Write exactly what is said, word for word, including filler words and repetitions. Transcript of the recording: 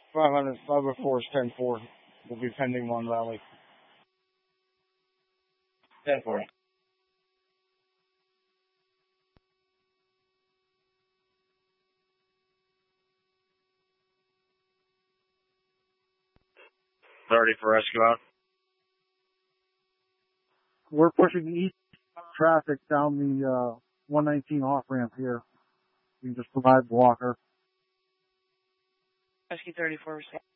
five hundred, five oh four is ten four. Will be pending one rally. ten four. thirty for rescue out. We're pushing east traffic down the uh, one nineteen off ramp here. We can just provide Walker. Rescue thirty-four.